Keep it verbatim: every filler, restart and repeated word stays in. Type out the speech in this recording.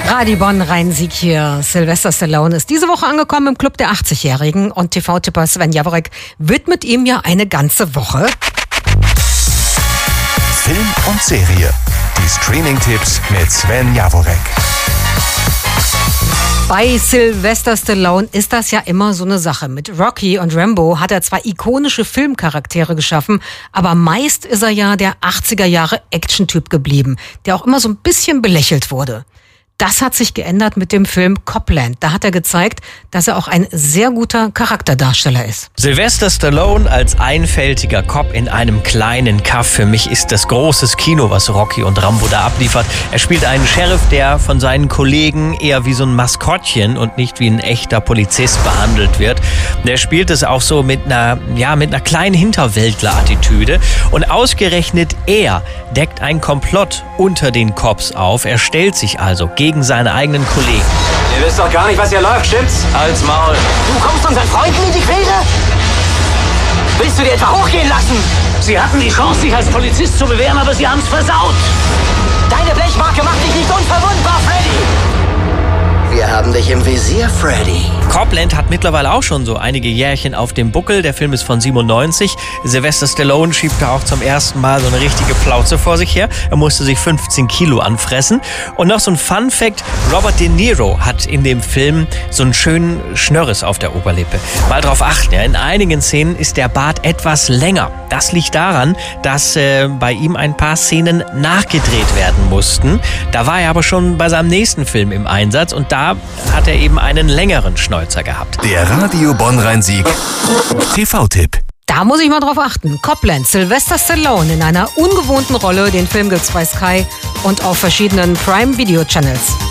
Radio Bonn, Rhein-Sieg hier. Sylvester Stallone ist diese Woche angekommen im Club der achtzigjährigen und T V-Tipper Sven Jaworek widmet ihm ja eine ganze Woche. Film und Serie. Die Streaming-Tipps mit Sven Jaworek. Bei Sylvester Stallone ist das ja immer so eine Sache. Mit Rocky und Rambo hat er zwar ikonische Filmcharaktere geschaffen, aber meist ist er ja der achtziger Jahre Action-Typ geblieben, der auch immer so ein bisschen belächelt wurde. Das hat sich geändert mit dem Film Copland. Da hat er gezeigt, dass er auch ein sehr guter Charakterdarsteller ist. Sylvester Stallone als einfältiger Cop in einem kleinen Kaff. Für mich ist das großes Kino, was Rocky und Rambo da abliefert. Er spielt einen Sheriff, der von seinen Kollegen eher wie so ein Maskottchen und nicht wie ein echter Polizist behandelt wird. Der spielt es auch so mit einer, ja, mit einer kleinen Hinterwäldler-Attitüde. Und ausgerechnet er deckt ein Komplott unter den Cops auf. Er stellt sich also gegen gegen seine eigenen Kollegen. Ihr wisst doch gar nicht, was hier läuft, stimmt's? Halt's Maul. Du kommst unseren Freunden in die Quere? Willst du dir etwa hochgehen lassen? Sie hatten die Chance, sich als Polizist zu bewähren, aber sie haben's versaut. Deine Blechmarke macht dich nicht unverwundbar, Freddy. Wir haben dich im Visier, Freddy. Copland hat mittlerweile auch schon so einige Jährchen auf dem Buckel. Der Film ist von siebenundneunzig. Sylvester Stallone schiebt da auch zum ersten Mal so eine richtige Plauze vor sich her. Er musste sich fünfzehn Kilo anfressen. Und noch so ein Fun-Fact: Robert De Niro hat in dem Film so einen schönen Schnörres auf der Oberlippe. Mal drauf achten, ja, in einigen Szenen ist der Bart etwas länger. Das liegt daran, dass äh, bei ihm ein paar Szenen nachgedreht werden mussten. Da war er aber schon bei seinem nächsten Film im Einsatz und da hat er eben einen längeren Schnäuzer gehabt. Der Radio Bonn Rhein-Sieg T V-Tipp. Da muss ich mal drauf achten. Copland, Sylvester Stallone in einer ungewohnten Rolle. Den Film gibt's bei Sky und auf verschiedenen Prime Video Channels.